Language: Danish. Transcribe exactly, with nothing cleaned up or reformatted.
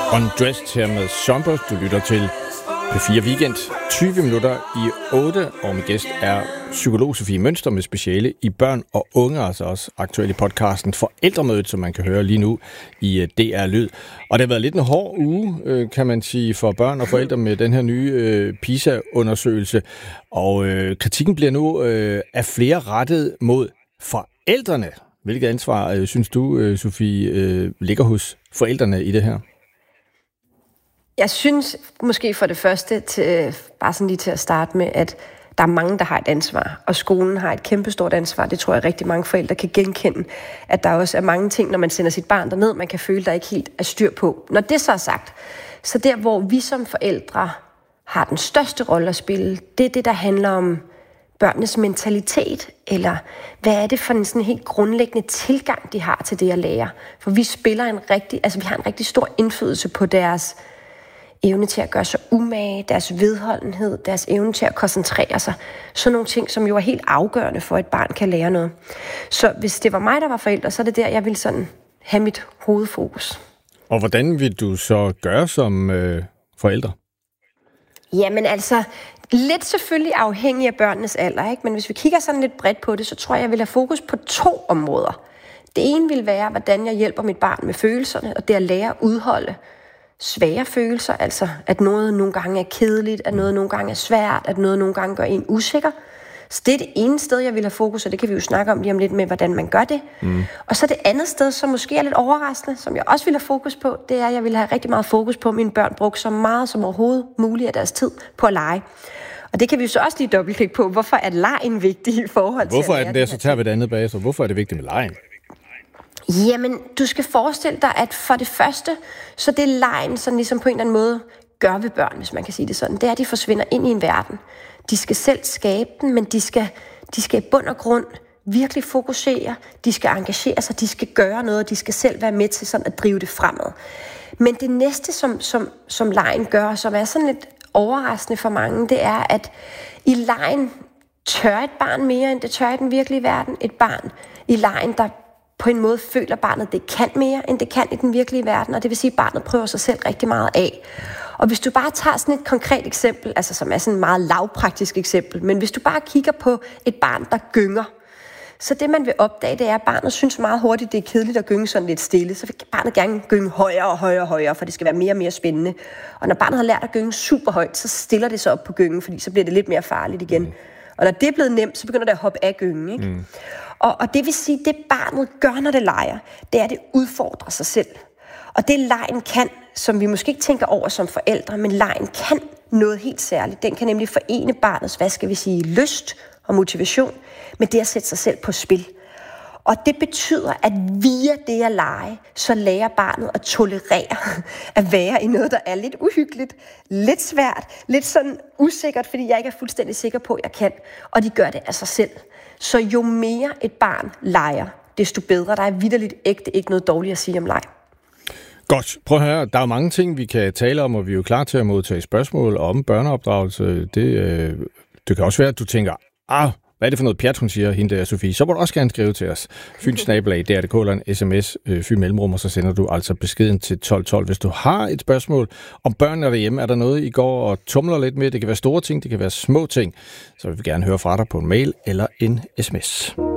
Undressed her med Somber. Du lytter til P fire Weekend. tyve minutter i otte, og min gæst er psykolog Sofie Mønster med speciale i børn og unge, altså også aktuelt i podcasten Forældremødet, som man kan høre lige nu i D R Lyd. Og det har været lidt en hård uge, kan man sige, for børn og forældre med den her nye PISA-undersøgelse. Og øh, kritikken bliver nu øh, af flere rettet mod forældrene. Hvilket ansvar øh, synes du, øh, Sofie, øh, ligger hos forældrene i det her? Jeg synes måske for det første, til, bare sådan lige til at starte med, at der er mange, der har et ansvar, og skolen har et kæmpestort ansvar. Det tror jeg rigtig mange forældre kan genkende, at der også er mange ting, når man sender sit barn derned, man kan føle, der ikke helt er styr på. Når det så er sagt, så der, hvor vi som forældre har den største rolle at spille, det er det, der handler om børnenes mentalitet, eller hvad er det for en sådan helt grundlæggende tilgang, de har til det at lære. For vi spiller en rigtig, altså vi har en rigtig stor indflydelse på deres evne til at gøre sig umage, deres vedholdenhed, deres evne til at koncentrere sig. Sådan nogle ting, som jo er helt afgørende for, at et barn kan lære noget. Så hvis det var mig, der var forælder, så er det der, jeg ville sådan have mit hovedfokus. Og hvordan vil du så gøre som øh, forælder? Jamen altså, lidt selvfølgelig afhængig af børnenes alder, ikke? Men hvis vi kigger sådan lidt bredt på det, så tror jeg, jeg vil have fokus på to områder. Det ene vil være, hvordan jeg hjælper mit barn med følelserne, og det at lære at udholde svære følelser, altså at noget nogle gange er kedeligt, at noget nogle gange er svært, at noget nogle gange gør en usikker. Så det er det ene sted, jeg vil have fokus, og det kan vi jo snakke om lige om lidt med, hvordan man gør det. Mm. Og så det andet sted, som måske er lidt overraskende, som jeg også vil have fokus på, det er, at jeg vil have rigtig meget fokus på, at mine børn bruger så meget som overhovedet muligt af deres tid på at lege. Og det kan vi jo så også lige dobbeltklikke på, hvorfor er legen vigtig i forhold til Hvorfor er den der, så tager vi det andet bag, så hvorfor er det vigtigt med legen? Jamen, du skal forestille dig, at for det første, så det legen sådan ligesom på en eller anden måde gør ved børn, hvis man kan sige det sådan, det er, at de forsvinder ind i en verden. De skal selv skabe den, men de skal, de skal i bund og grund virkelig fokusere, de skal engagere sig, de skal gøre noget, og de skal selv være med til sådan at drive det fremad. Men det næste, som, som, som legen gør, som er sådan lidt overraskende for mange, det er, at i legen tør et barn mere, end det tør i den virkelige verden. Et barn i legen, der på en måde føler barnet, det kan mere, end det kan i den virkelige verden, og det vil sige, at barnet prøver sig selv rigtig meget af. Og hvis du bare tager sådan et konkret eksempel, altså som er sådan et meget lavpraktisk eksempel, men hvis du bare kigger på et barn, der gynger, så det man vil opdage, det er, at barnet synes meget hurtigt, det er kedeligt at gynge sådan lidt stille, så vil barnet gerne gynge højere og højere og højere, for det skal være mere og mere spændende. Og når barnet har lært at gynge super højt, så stiller det sig op på gyngen, fordi så bliver det lidt mere farligt igen. Mm. Og når det er blevet nemt, så begynder det at hoppe af gyngen, ikke? Mm. Og, og det vil sige, at det barnet gør, når det leger, det er, at det udfordrer sig selv. Og det legen kan, som vi måske ikke tænker over som forældre, men legen kan noget helt særligt. Den kan nemlig forene barnets, hvad skal vi sige, lyst og motivation, med det at sætte sig selv på spil. Og det betyder, at via det at lege, så lærer barnet at tolerere at være i noget, der er lidt uhyggeligt, lidt svært, lidt sådan usikkert, fordi jeg ikke er fuldstændig sikker på, at jeg kan. Og de gør det af sig selv. Så jo mere et barn leger, desto bedre. Der er vitterligt ægte ikke noget dårligt at sige om leg. Godt. Prøv at høre. Der er mange ting, vi kan tale om, og vi er jo klar til at modtage spørgsmål om børneopdragelse. Det, øh, det kan også være, at du tænker, ah, hvad er det for noget pjat, hun siger, hende der, Sofie? Så må du også gerne skrive til os. Fyn snabel-a, D R punktum d k eller en sms, øh, Fyn mellemrum, og så sender du altså beskeden til tolv tolv. Hvis du har et spørgsmål om børnene derhjemme, er der noget, I går og tumler lidt med? Det kan være store ting, det kan være små ting. Så vil vi gerne høre fra dig på en mail eller en sms.